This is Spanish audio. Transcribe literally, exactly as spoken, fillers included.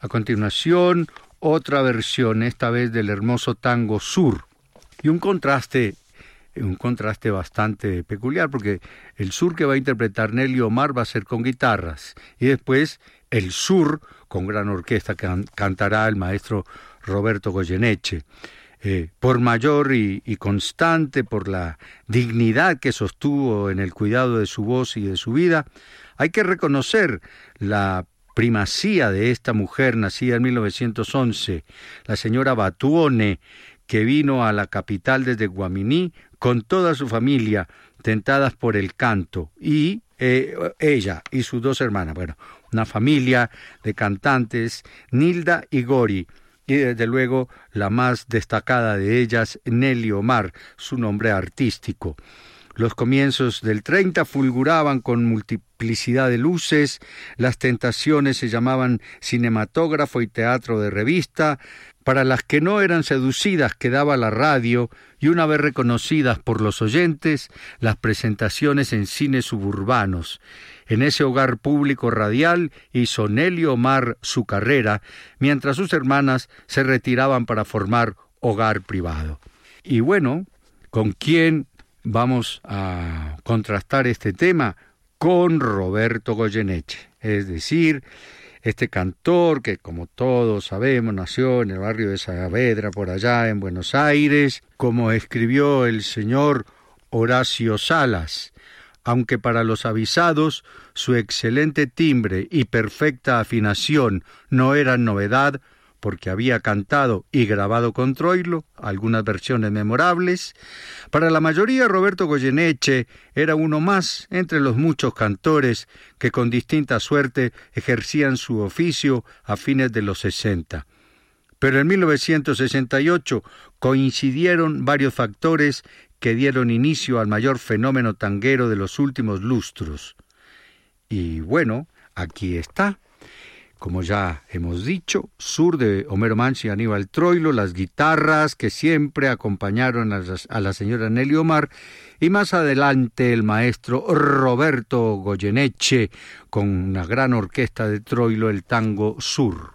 A continuación, otra versión, esta vez del hermoso tango Sur. Y un contraste, un contraste bastante peculiar, porque el Sur que va a interpretar Nelly Omar va a ser con guitarras, y después el Sur con gran orquesta que can- cantará el maestro Roberto Goyeneche. Eh, por mayor y, y constante, por la dignidad que sostuvo en el cuidado de su voz y de su vida, hay que reconocer la primacía de esta mujer nacida en mil novecientos once, la señora Batuone, que vino a la capital desde Guaminí con toda su familia, tentadas por el canto, y eh, ella y sus dos hermanas, bueno, una familia de cantantes, Nilda y Gori, y desde luego la más destacada de ellas, Nelly Omar, su nombre artístico. Los comienzos del treinta fulguraban con multiplicidad de luces, las tentaciones se llamaban cinematógrafo y teatro de revista, para las que no eran seducidas quedaba la radio, y una vez reconocidas por los oyentes, las presentaciones en cines suburbanos. En ese hogar público radial hizo Nelly Omar su carrera, mientras sus hermanas se retiraban para formar hogar privado. Y bueno, ¿con quién vamos a contrastar este tema? Con Roberto Goyeneche, es decir, este cantor que, como todos sabemos, nació en el barrio de Saavedra, por allá en Buenos Aires, como escribió el señor Horacio Salas, aunque para los avisados su excelente timbre y perfecta afinación no eran novedad, porque había cantado y grabado con Troilo algunas versiones memorables. Para la mayoría, Roberto Goyeneche era uno más entre los muchos cantores que con distinta suerte ejercían su oficio a fines de los sesenta. Pero en mil novecientos sesenta y ocho coincidieron varios factores que dieron inicio al mayor fenómeno tanguero de los últimos lustros. Y bueno, aquí está. Como ya hemos dicho, Sur de Homero Mansi y Aníbal Troilo, las guitarras que siempre acompañaron a la, a la señora Nelly Omar, y más adelante el maestro Roberto Goyeneche con una gran orquesta de Troilo, el tango Sur.